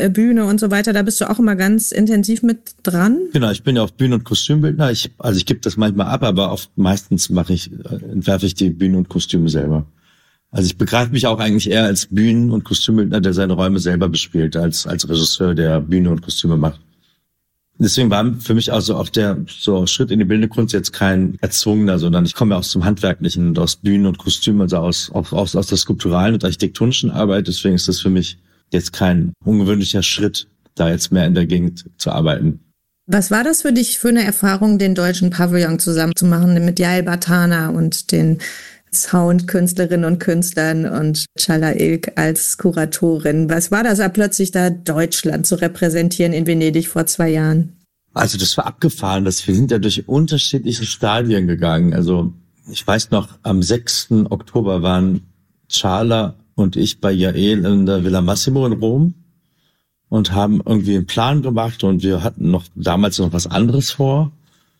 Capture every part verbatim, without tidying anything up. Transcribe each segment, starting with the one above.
Bühne und so weiter, da bist du auch immer ganz intensiv mit dran? Genau, ich bin ja auch Bühnen- und Kostümbildner. Ich, also ich gebe das manchmal ab, aber oft meistens mache ich, entwerfe ich die Bühnen und Kostüme selber. Also ich begreife mich auch eigentlich eher als Bühnen- und Kostümbildner, der seine Räume selber bespielt, als als Regisseur, der Bühne und Kostüme macht. Deswegen war für mich also auch der so Schritt in die bildende Kunst jetzt kein erzwungener, sondern ich komme ja aus dem Handwerklichen und aus Bühnen und Kostümen, also aus auch aus, aus der skulpturalen und architektonischen Arbeit. Deswegen ist das für mich jetzt kein ungewöhnlicher Schritt, da jetzt mehr in der Gegend zu arbeiten. Was war das für dich für eine Erfahrung, den Deutschen Pavillon zusammen zu machen mit Yael Bartana und den Soundkünstlerinnen und Künstlern und Çağla İlk als Kuratorin? Was war das, da plötzlich da Deutschland zu repräsentieren in Venedig vor zwei Jahren? Also das war abgefahren, dass wir sind ja durch unterschiedliche Stadien gegangen. Also ich weiß noch, am sechsten Oktober waren Çağla und ich bei Yael in der Villa Massimo in Rom und haben irgendwie einen Plan gemacht und wir hatten noch damals noch was anderes vor.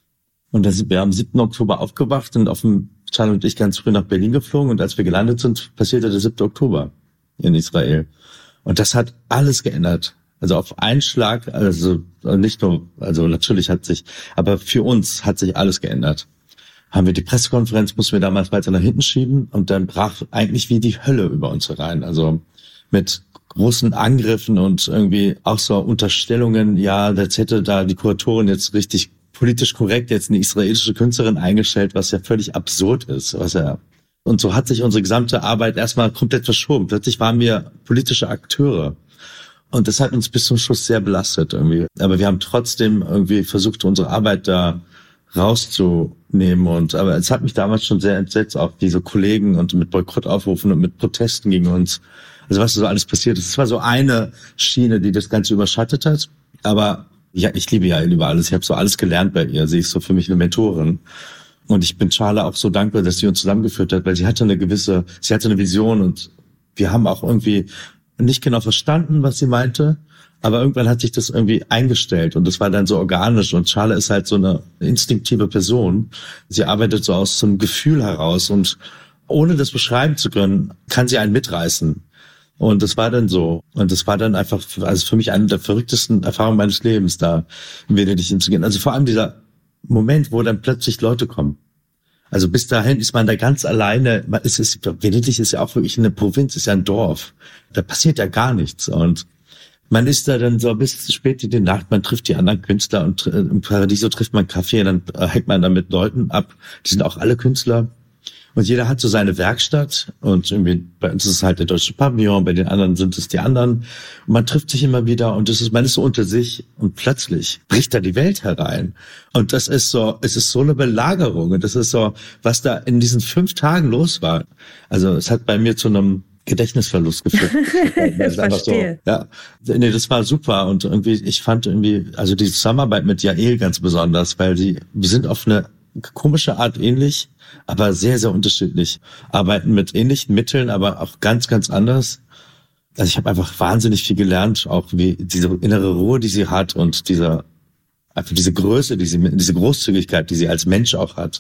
Und da sind wir am siebten Oktober aufgewacht und auf dem Çağla und ich ganz früh nach Berlin geflogen und als wir gelandet sind, passierte der siebte Oktober in Israel. Und das hat alles geändert. Also auf einen Schlag, also nicht nur, also natürlich hat sich, aber für uns hat sich alles geändert. Haben wir die Pressekonferenz, mussten wir damals weiter nach hinten schieben und dann brach eigentlich wie die Hölle über uns herein. Also mit großen Angriffen und irgendwie auch so Unterstellungen, ja, jetzt hätte da die Kuratorin jetzt richtig politisch korrekt jetzt eine israelische Künstlerin eingestellt, was ja völlig absurd ist. Was ja und so hat sich unsere gesamte Arbeit erstmal komplett verschoben. Plötzlich waren wir politische Akteure. Und das hat uns bis zum Schluss sehr belastet irgendwie. Aber wir haben trotzdem irgendwie versucht, unsere Arbeit da rauszunehmen. Und aber es hat mich damals schon sehr entsetzt, auch diese Kollegen und mit Boykottaufrufen und mit Protesten gegen uns. Also was so alles passiert ist. Es war so eine Schiene, die das Ganze überschattet hat. Aber ja, ich liebe Yael über alles. Ich habe so alles gelernt bei ihr. Sie ist so für mich eine Mentorin. Und ich bin Çağla auch so dankbar, dass sie uns zusammengeführt hat, weil sie hatte eine gewisse, sie hatte eine Vision und wir haben auch irgendwie nicht genau verstanden, was sie meinte, aber irgendwann hat sich das irgendwie eingestellt und das war dann so organisch und Çağla ist halt so eine instinktive Person. Sie arbeitet so aus so einem Gefühl heraus und ohne das beschreiben zu können, kann sie einen mitreißen. Und das war dann so. Und das war dann einfach, also für mich eine der verrücktesten Erfahrungen meines Lebens, da in Venedig hinzugehen. Also vor allem dieser Moment, wo dann plötzlich Leute kommen. Also bis dahin ist man da ganz alleine. Es ist, Venedig ist ja auch wirklich eine Provinz, ist ja ein Dorf. Da passiert ja gar nichts. Und man ist da dann so bis spät in die Nacht, man trifft die anderen Künstler und äh, im Paradiso trifft man Kaffee und dann äh, hängt man da mit Leuten ab. Die sind auch alle Künstler. Und jeder hat so seine Werkstatt und irgendwie bei uns ist es halt der Deutsche Pavillon, bei den anderen sind es die anderen. Und man trifft sich immer wieder und das ist, man ist so unter sich und plötzlich bricht da die Welt herein. Und das ist so, es ist so eine Belagerung und das ist so, was da in diesen fünf Tagen los war. Also es hat bei mir zu einem Gedächtnisverlust geführt. Ich verstehe. So, ja, nee, das war super und irgendwie, ich fand irgendwie, also die Zusammenarbeit mit Yael ganz besonders, weil sie, wir sind auf eine komische Art ähnlich, aber sehr, sehr unterschiedlich. Arbeiten mit ähnlichen Mitteln, aber auch ganz, ganz anders. Also ich habe einfach wahnsinnig viel gelernt, auch wie diese innere Ruhe, die sie hat und dieser, einfach diese Größe, die sie, diese Großzügigkeit, die sie als Mensch auch hat.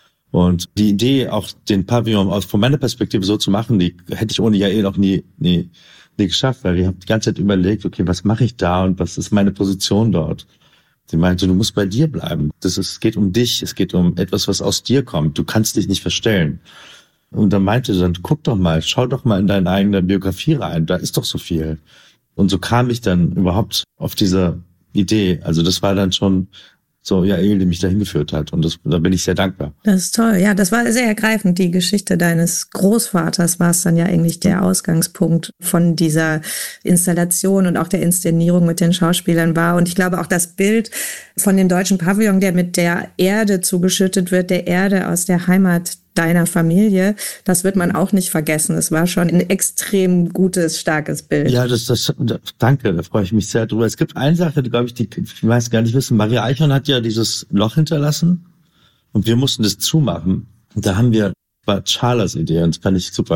Und die Idee, auch den Pavillon aus von meiner Perspektive so zu machen, die hätte ich ohne Yael auch nie, nie, nie geschafft, weil ich habe die ganze Zeit überlegt, okay, was mache ich da und was ist meine Position dort? Sie meinte, du musst bei dir bleiben. Das ist, es geht um dich, es geht um etwas, was aus dir kommt. Du kannst dich nicht verstellen. Und dann meinte sie dann, guck doch mal, schau doch mal in deine eigene Biografie rein, da ist doch so viel. Und so kam ich dann überhaupt auf diese Idee. Also das war dann schon so Yael, die mich dahin geführt hat. Und das, da bin ich sehr dankbar. Das ist toll. Ja, das war sehr ergreifend. Die Geschichte deines Großvaters war es dann ja eigentlich der Ausgangspunkt von dieser Installation und auch der Inszenierung mit den Schauspielern war. Und ich glaube auch das Bild von dem Deutschen Pavillon, der mit der Erde zugeschüttet wird, der Erde aus der Heimat deiner Familie, das wird man auch nicht vergessen. Es war schon ein extrem gutes, starkes Bild. Ja, das, das, danke, da freue ich mich sehr drüber. Es gibt eine Sache, die, glaube ich, die, die meisten gar nicht wissen. Maria Eichhorn hat ja dieses Loch hinterlassen und wir mussten das zumachen. Und da haben wir, war Çağla's Idee und das fand ich super.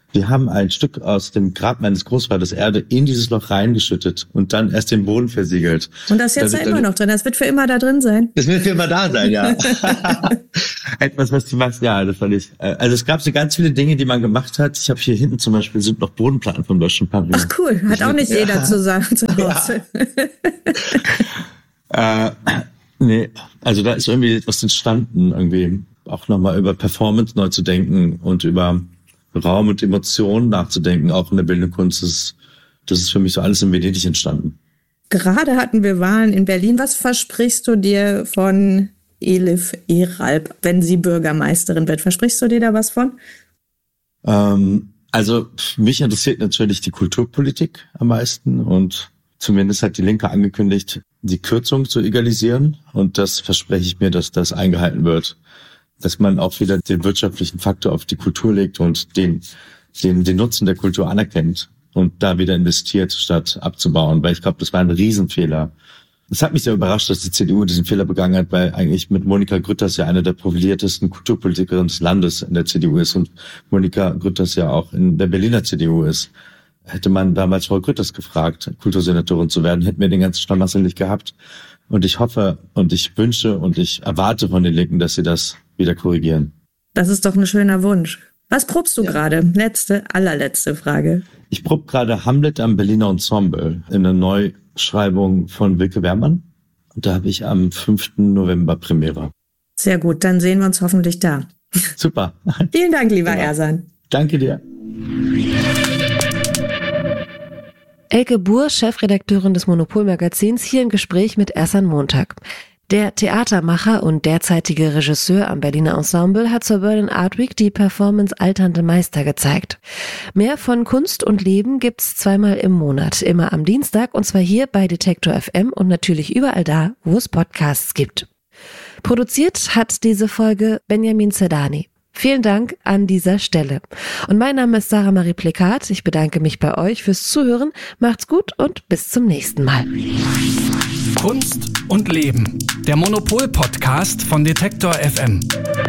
Die haben ein Stück aus dem Grab meines Großvaters Erde in dieses Loch reingeschüttet und dann erst den Boden versiegelt. Und das ist jetzt da immer noch drin. Das wird für immer da drin sein. Das wird für immer da sein, ja. Etwas, was die machst, ja, das fand ich. Also es gab so ganz viele Dinge, die man gemacht hat. Ich habe hier hinten zum Beispiel sind noch Bodenplatten vom Deutschen Pavillon. Ach cool, hat auch nicht jeder zu sagen zu Hause. Ja. äh, nee, also da ist irgendwie etwas entstanden, irgendwie auch nochmal über Performance neu zu denken und über Raum und Emotionen nachzudenken, auch in der bildenden Kunst. Das ist, das ist für mich so alles in Venedig entstanden. Gerade hatten wir Wahlen in Berlin. Was versprichst du dir von Elif Eralp, wenn sie Bürgermeisterin wird? Versprichst du dir da was von? Ähm, also mich interessiert natürlich die Kulturpolitik am meisten und zumindest hat die Linke angekündigt, die Kürzung zu egalisieren und das verspreche ich mir, dass das eingehalten wird. Dass man auch wieder den wirtschaftlichen Faktor auf die Kultur legt und den, den, den Nutzen der Kultur anerkennt und da wieder investiert, statt abzubauen. Weil ich glaube, das war ein Riesenfehler. Es hat mich sehr überrascht, dass die C D U diesen Fehler begangen hat, weil eigentlich mit Monika Grütters ja eine der profiliertesten Kulturpolitikerinnen des Landes in der C D U ist und Monika Grütters ja auch in der Berliner C D U ist. Hätte man damals Frau Grütters gefragt, Kultursenatorin zu werden, hätten wir den ganzen Schlamassel nicht gehabt. Und ich hoffe und ich wünsche und ich erwarte von den Linken, dass sie das wieder korrigieren. Das ist doch ein schöner Wunsch. Was probst du ja. gerade? Letzte, allerletzte Frage. Ich probe gerade Hamlet am Berliner Ensemble in einer Neuschreibung von Wilke Wermann. Und da habe ich am fünften November Premiere. Sehr gut, dann sehen wir uns hoffentlich da. Super. Vielen Dank, lieber genau. Ersan. Danke dir. Elke Buhr, Chefredakteurin des Monopol-Magazins, hier im Gespräch mit Ersan Montag. Der Theatermacher und derzeitige Regisseur am Berliner Ensemble hat zur Berlin Art Week die Performance Alternde Meister gezeigt. Mehr von Kunst und Leben gibt's zweimal im Monat, immer am Dienstag und zwar hier bei Detektor F M und natürlich überall da, wo es Podcasts gibt. Produziert hat diese Folge Benjamin Zerdani. Vielen Dank an dieser Stelle. Und mein Name ist Sarah Marie Plekat. Ich bedanke mich bei euch fürs Zuhören. Macht's gut und bis zum nächsten Mal. Kunst und Leben. Der Monopol-Podcast von Detektor F M.